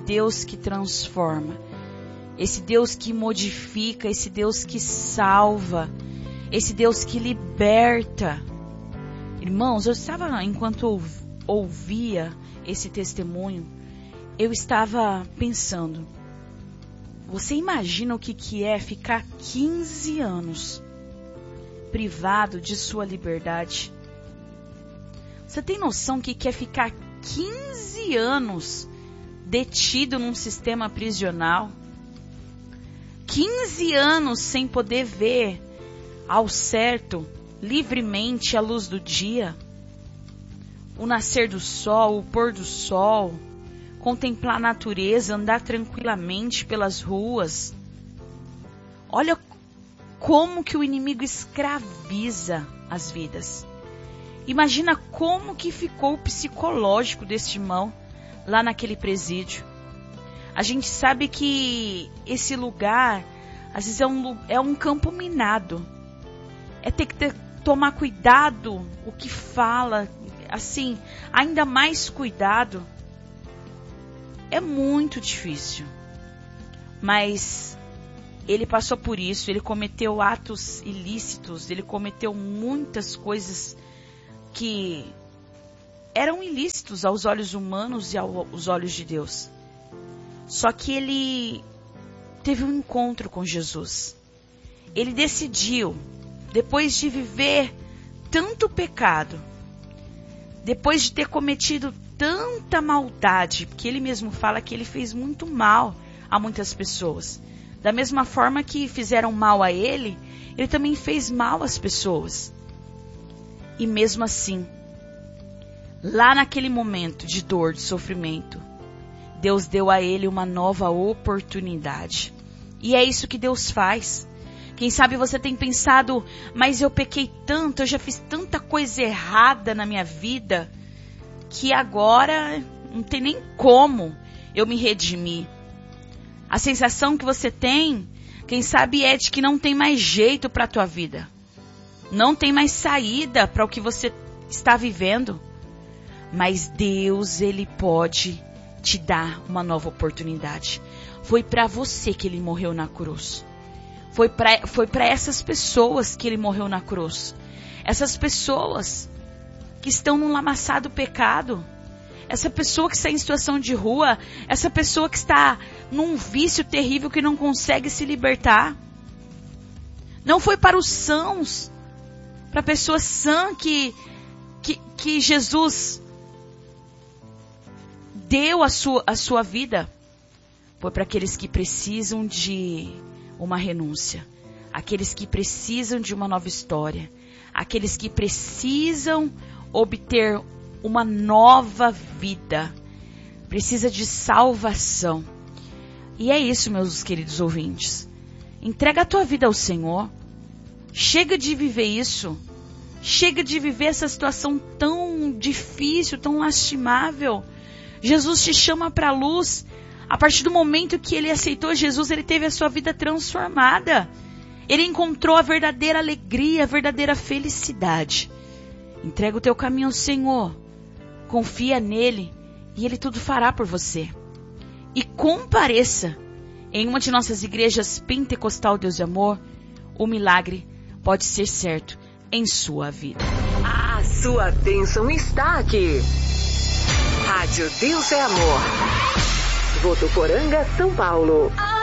Deus que transforma, esse Deus que modifica, esse Deus que salva, esse Deus que liberta. Irmãos, eu estava, enquanto ouvia esse testemunho, eu estava pensando, você imagina o que é ficar 15 anos privado de sua liberdade? Você tem noção que é ficar 15 anos detido num sistema prisional? 15 anos sem poder ver ao certo, livremente, a luz do dia, o nascer do sol, o pôr do sol, contemplar a natureza, andar tranquilamente pelas ruas. Olha como que o inimigo escraviza as vidas. Imagina como que ficou o psicológico deste irmão lá naquele presídio. A gente sabe que esse lugar, às vezes é um campo minado. É ter que tomar cuidado o que fala, assim, ainda mais cuidado. É muito difícil. Mas ele passou por isso, ele cometeu atos ilícitos, ele cometeu muitas coisas que eram ilícitos aos olhos humanos e aos olhos de Deus. Só que ele teve um encontro com Jesus. Ele decidiu, depois de viver tanto pecado, depois de ter cometido tanta maldade, porque ele mesmo fala que ele fez muito mal a muitas pessoas. Da mesma forma que fizeram mal a ele, ele também fez mal às pessoas. E mesmo assim, lá naquele momento de dor, de sofrimento, Deus deu a ele uma nova oportunidade. E é isso que Deus faz. Quem sabe você tem pensado, mas eu pequei tanto, eu já fiz tanta coisa errada na minha vida, que agora não tem nem como eu me redimir. A sensação que você tem, quem sabe, é de que não tem mais jeito para a tua vida. Não tem mais saída para o que você está vivendo. Mas Deus, Ele pode te dar uma nova oportunidade. Foi para você que Ele morreu na cruz. Foi para essas pessoas que Ele morreu na cruz. Essas pessoas que estão num lamaçado pecado. Essa pessoa que está em situação de rua. Essa pessoa que está num vício terrível que não consegue se libertar. Não foi para os sãos, para a pessoa sã que Jesus deu a sua vida. Foi para aqueles que precisam de uma renúncia. Aqueles que precisam de uma nova história. Aqueles que precisam obter uma nova vida. Precisa de salvação. E é isso, meus queridos ouvintes. Entrega a tua vida ao Senhor. Chega de viver isso. Chega de viver essa situação tão difícil, tão lastimável. Jesus te chama para a luz. A partir do momento que ele aceitou Jesus, ele teve a sua vida transformada. Ele encontrou a verdadeira alegria, a verdadeira felicidade. Entrega o teu caminho ao Senhor. Confia nele e ele tudo fará por você. E compareça em uma de nossas igrejas Pentecostal Deus de Amor. O milagre pode ser certo em sua vida. A sua bênção está aqui. Rádio Deus é Amor. Votuporanga, São Paulo.